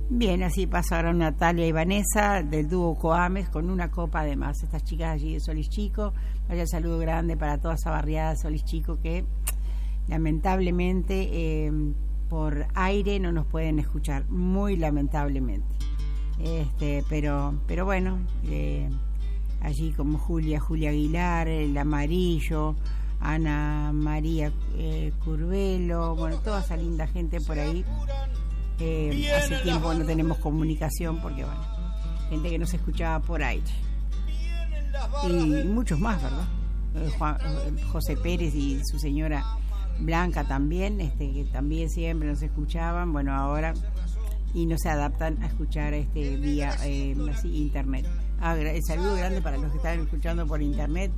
Bien, así pasaron Natalia y Vanessa del dúo Coames con una copa además. Estas chicas allí de Solís Chico. Vaya saludo grande para toda esa barriada de Solís Chico que lamentablemente por aire no nos pueden escuchar, muy lamentablemente. Pero bueno, allí como Julia Aguilar, el Amarillo, Ana María Curvelo, bueno, toda esa linda gente por ahí. Hace tiempo no tenemos comunicación porque, bueno, gente que no se escuchaba por aire. Y muchos más, ¿verdad? José Pérez y su señora Blanca también, que también siempre nos escuchaban, bueno, ahora, y no se adaptan a escuchar vía así, internet. El saludo grande para los que están escuchando por internet,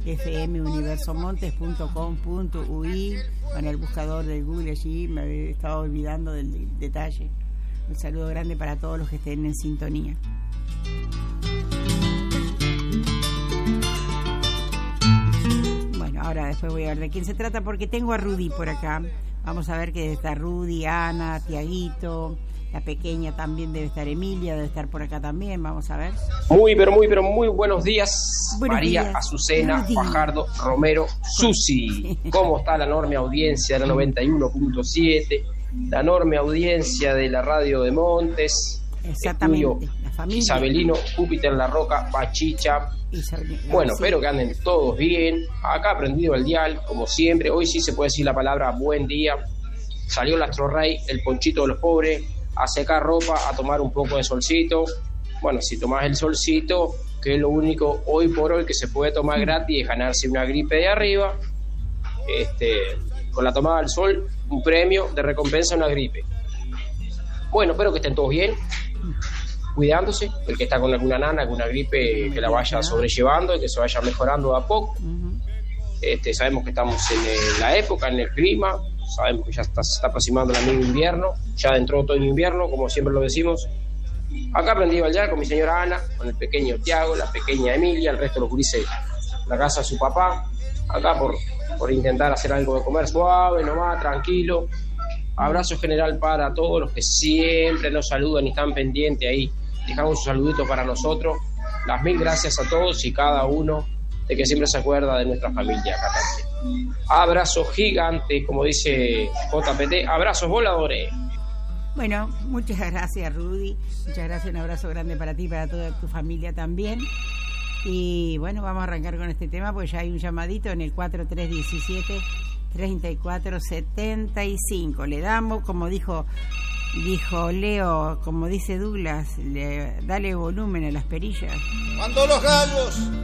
fmuniversomontes.com.ui, con el buscador del Google allí, me había estado olvidando del detalle. Un saludo grande para todos los que estén en sintonía. Bueno, ahora después voy a ver de quién se trata, porque tengo a Rudy por acá. Vamos a ver que está Rudy, Ana, Tiaguito, la pequeña también debe estar, Emilia debe estar por acá también, vamos a ver. Muy buenos días, María, Azucena, Fajardo, Romero, Susi. ¿Cómo está la enorme audiencia de la 91.7? La enorme audiencia de la radio de Montes. Exactamente, la familia. Isabelino, Júpiter, La Roca, Pachicha. Bueno, espero que anden todos bien. Acá prendido el dial, como siempre. Hoy sí se puede decir la palabra buen día. Salió el Astro Rey, el ponchito de los pobres, a secar ropa, a tomar un poco de solcito. Bueno, si tomás el solcito, que es lo único hoy por hoy que se puede tomar gratis, es ganarse una gripe de arriba. Con la tomada del sol, un premio de recompensa, una gripe. Bueno, espero que estén todos bien, cuidándose. El que está con alguna nana, alguna gripe, que la vaya sobrellevando y que se vaya mejorando de a poco. Sabemos que estamos en la época, en el clima. Sabemos que ya se está aproximando el amigo invierno, ya entró otoño-invierno, como siempre lo decimos. Acá aprendí a bailar con mi señora Ana, con el pequeño Tiago, la pequeña Emilia, el resto de los gurises la casa de su papá. Acá por intentar hacer algo de comer suave, nomás, tranquilo. Abrazo general para todos los que siempre nos saludan y están pendientes ahí. Dejamos un saludito para nosotros. Las mil gracias a todos y cada uno de que siempre se acuerda de nuestra familia acá también. Abrazos gigantes, como dice JPT, abrazos voladores. Bueno, muchas gracias, Rudy. Muchas gracias, un abrazo grande para ti y para toda tu familia también. Y bueno, vamos a arrancar con este tema porque ya hay un llamadito en el 4317-3475. Le damos, como dijo Leo, como dice Douglas, dale volumen a las perillas. Cuando los gallos